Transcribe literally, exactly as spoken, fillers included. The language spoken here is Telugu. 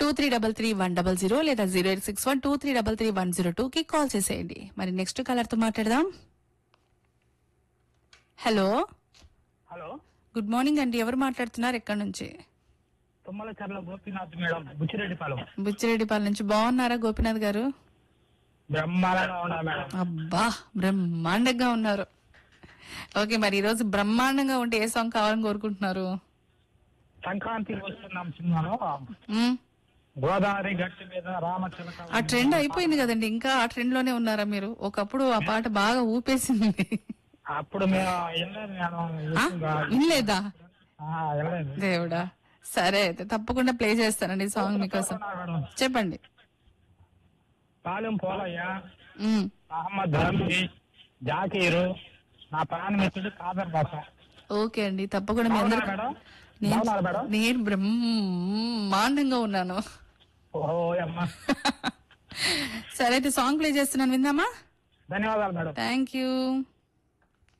Two three double three one double zero లేదా zero eight six one two three double three one zero two కి కాల్ చేసేయండి. మరి నెక్స్ట్ కాలర్ తో మాట్లాడదాం. హలో హలో, గుడ్ మార్నింగ్ అండి. ఎవరు మాట్లాడుతున్నారు, ఎక్కడి నుంచి? తుమ్మలచర్ల గోపీనాథ్ మేడం, బుచ్చిరెడ్డిపాలెం. బుచ్చిరెడ్డిపాలెం నుంచి. బాగున్నారా గోపినాథ్ గారు? బ్రహ్మాండంగా ఉన్నా మేడం. అబ్బా, బ్రహ్మాండంగా ఉన్నారు. ఓకే, మరి ఈ రోజు బ్రహ్మాండంగా ఉంటే ఏ సాంగ్ కావాలని కోరుకుంటున్నారు? సంక్రాంతి వస్తున్నాం సినిమాలో మ్మ్. గోదావరి గట్టి మీద రామచిలక. ఆ ట్రెండ్ అయిపోయింది కదండి, ఇంకా ఆ ట్రెండ్ లోనే ఉన్నారా మీరు? ఒకప్పుడు ఆ పాట బాగా ఊపేసింది. అప్పుడు మేము వెళ్ళలేదు ఆ? మేడం. వినలేదా? ఆ, వెళ్ళలేదు దేవుడా. సరే, అయితే తప్పకుండా ప్లే చేస్తానండి సాంగ్ మీకోసం. మేడం. చెప్పండి. పాలెం పోలయ్య, మ్మ్. మహమ్మద్ రఫీ, జాకీరు, నా ప్రాణమిత్రుడు కాదర్ బాస. ఓకే అండి, తప్పకుండా మీ అందరూ. మేడం నేను బాగున్నారా మేడం? నేను బ్రహ్మాండంగా ఉన్నాను. ఓహో అమ్మ, సరే, అయితే సాంగ్ ప్లే చేస్తున్నాను, విందామా? ధన్యవాదాలు మేడం. Thank you.